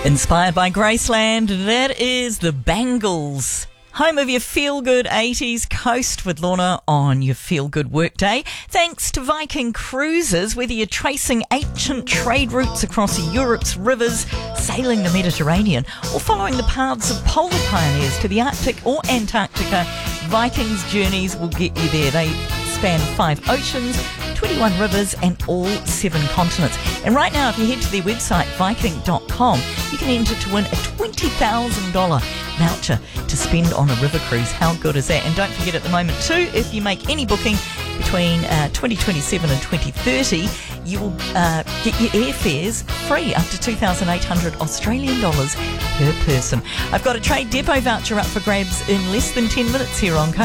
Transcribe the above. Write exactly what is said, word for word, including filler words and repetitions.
Inspired by Graceland, that is the Bangles. Home of your feel-good eighties, coast with Lorna on your feel-good workday. Thanks to Viking Cruises, whether you're tracing ancient trade routes across Europe's rivers, sailing the Mediterranean, or following the paths of polar pioneers to the Arctic or Antarctica, Viking's journeys will get you there. They span five oceans, twenty-one rivers and all seven continents. And right now, if you head to their website, viking dot com, you can enter to win a twenty thousand dollars voucher to spend on a river cruise. How good is that? And don't forget at the moment too, if you make any booking between uh, twenty twenty-seven and twenty thirty, you will uh, get your airfares free up to two thousand eight hundred Australian dollars per person. I've got a Trade Depot voucher up for grabs in less than ten minutes here on Coast.